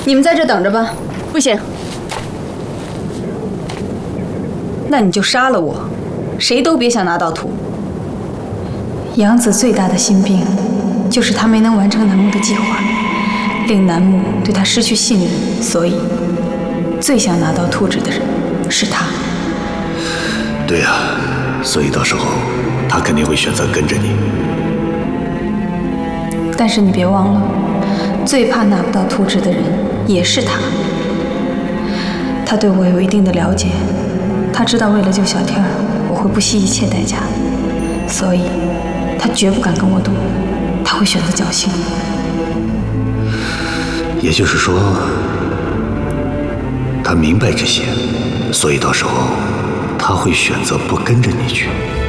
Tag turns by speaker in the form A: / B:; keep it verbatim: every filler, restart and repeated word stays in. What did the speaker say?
A: 你们在这等着吧。
B: 不行。
A: 那你就杀了我，谁都别想拿到图。杨子最大的心病，就是他没能完成楠木的计划，令楠木对他失去信任，所以最想拿到兔子的人是他。
C: 对呀、啊，所以到时候他肯定会选择跟着你。
A: 但是你别忘了，最怕拿不到兔子的人也是他。他对我有一定的了解，他知道为了救小天儿，我会不惜一切代价，所以他绝不敢跟我赌，他会选择侥幸。
C: 也就是说，他明白这些，所以到时候他会选择不跟着你去。